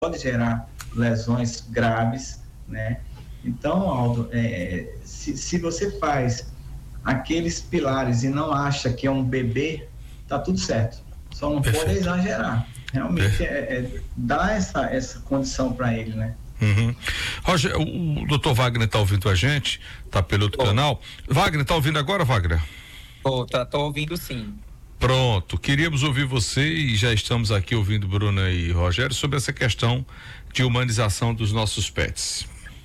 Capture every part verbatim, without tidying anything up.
pode gerar lesões graves, né? Então, Aldo, é, se, se você faz aqueles pilares e não acha que é um bebê, tá tudo certo. Só não Perfeito. Pode exagerar. Realmente é, é dar essa, essa condição para ele, né? Uhum. Roger, o, o doutor Wagner tá ouvindo a gente, tá pelo outro oh. canal. Wagner, tá ouvindo agora, Wagner? Oh, tá, tô ouvindo sim. Pronto, queríamos ouvir você e já estamos aqui ouvindo Bruna e Rogério sobre essa questão de humanização dos nossos pets.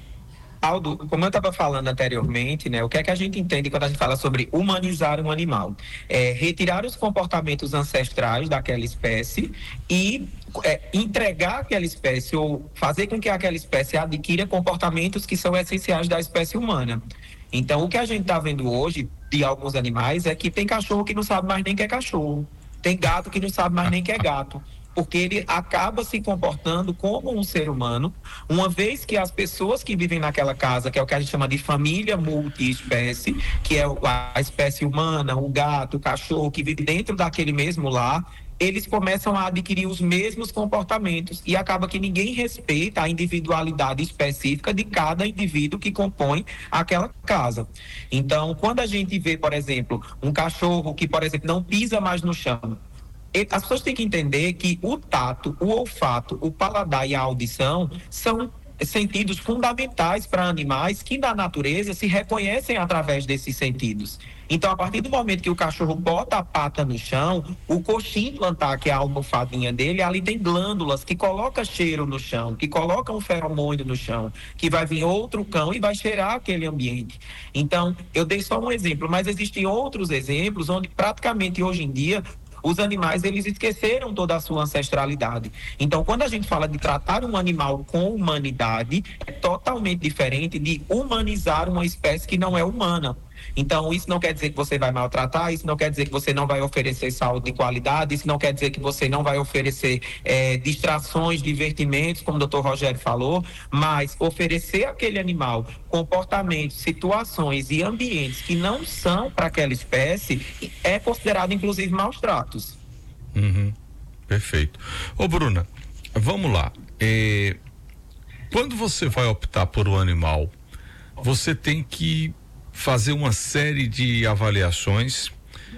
Aldo, como eu estava falando anteriormente, né, o que é que a gente entende quando a gente fala sobre humanizar um animal? É retirar os comportamentos ancestrais daquela espécie e é, entregar aquela espécie ou fazer com que aquela espécie adquira comportamentos que são essenciais da espécie humana. Então, o que a gente está vendo hoje de alguns animais é que tem cachorro que não sabe mais nem que é cachorro, tem gato que não sabe mais nem que é gato, porque ele acaba se comportando como um ser humano, uma vez que as pessoas que vivem naquela casa, que é o que a gente chama de família multiespécie, que é a espécie humana, o gato, o cachorro, que vive dentro daquele mesmo lar, eles começam a adquirir os mesmos comportamentos e acaba que ninguém respeita a individualidade específica de cada indivíduo que compõe aquela casa. Então, quando a gente vê, por exemplo, um cachorro que, por exemplo, não pisa mais no chão, as pessoas têm que entender que o tato, o olfato, o paladar e a audição são sentidos fundamentais para animais que na natureza se reconhecem através desses sentidos. Então, a partir do momento que o cachorro bota a pata no chão, o coxim plantar, que é a almofadinha dele, ali tem glândulas que colocam cheiro no chão, que colocam um feromônio no chão, que vai vir outro cão e vai cheirar aquele ambiente. Então, eu dei só um exemplo, mas existem outros exemplos onde praticamente hoje em dia os animais, eles esqueceram toda a sua ancestralidade. Então, quando a gente fala de tratar um animal com humanidade, é totalmente diferente de humanizar uma espécie que não é humana. Então, isso não quer dizer que você vai maltratar, isso não quer dizer que você não vai oferecer saúde de qualidade, isso não quer dizer que você não vai oferecer é, distrações, divertimentos, como o doutor Rogério falou, mas oferecer àquele animal comportamentos, situações e ambientes que não são para aquela espécie é considerado, inclusive, maus tratos. Uhum. Perfeito. Ô, Bruna, vamos lá. É... Quando você vai optar por um animal, você tem que fazer uma série de avaliações,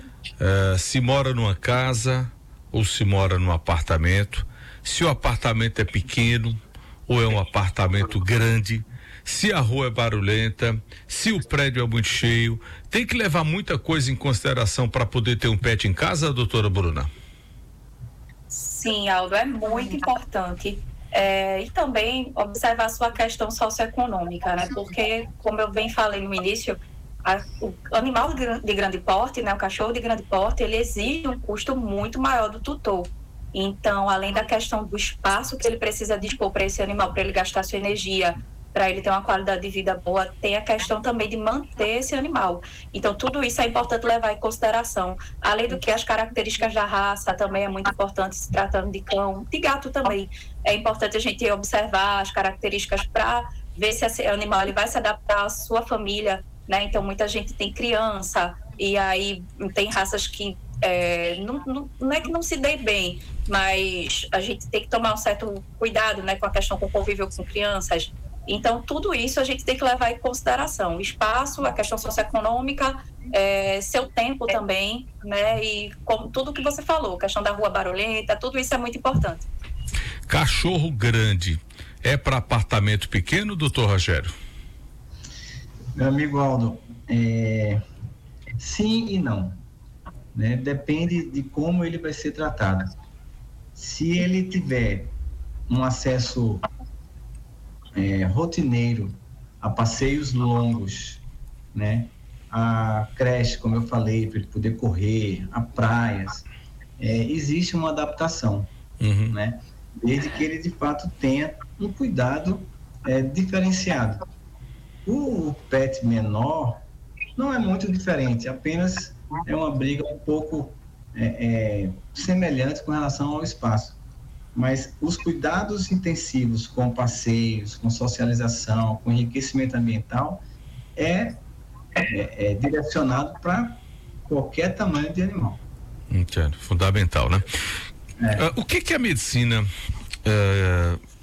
uh, se mora numa casa ou se mora num apartamento, se o apartamento é pequeno ou é um apartamento grande, se a rua é barulhenta, se o prédio é muito cheio, tem que levar muita coisa em consideração para poder ter um pet em casa, doutora Bruna? Sim, Aldo, é muito importante. É, e também observar a sua questão socioeconômica, né? Porque, como eu bem falei no início, a, o animal de grande porte, né? O cachorro de grande porte, ele exige um custo muito maior do tutor. Então, além da questão do espaço que ele precisa dispor para esse animal, para ele gastar sua energia, para ele ter uma qualidade de vida boa, tem a questão também de manter esse animal. Então, tudo isso é importante levar em consideração. Além do que as características da raça também é muito importante, se tratando de cão, de gato também. É importante a gente observar as características para ver se esse animal ele vai se adaptar à sua família, né? Então, muita gente tem criança, e aí tem raças que é, não, não, não é que não se dê bem, mas a gente tem que tomar um certo cuidado, né, com a questão com convívio com crianças. Então, tudo isso a gente tem que levar em consideração. O espaço, a questão socioeconômica, é, seu tempo também, né? E como tudo que você falou, a questão da rua barulhenta, tudo isso é muito importante. Cachorro grande é para apartamento pequeno, doutor Rogério? Meu amigo Aldo, é, sim e não. Né? Depende de como ele vai ser tratado. Se ele tiver um acesso É, rotineiro a passeios longos, né? A creche, como eu falei, para ele poder correr, a praias, é, existe uma adaptação, uhum. né? Desde que ele de fato tenha um cuidado é, diferenciado. O, o pet menor não é muito diferente, apenas é uma briga um pouco é, é, semelhante com relação ao espaço. Mas os cuidados intensivos com passeios, com socialização, com enriquecimento ambiental é, é, é direcionado para qualquer tamanho de animal. Entendo, fundamental, né? É. Uh, o que que a medicina uh,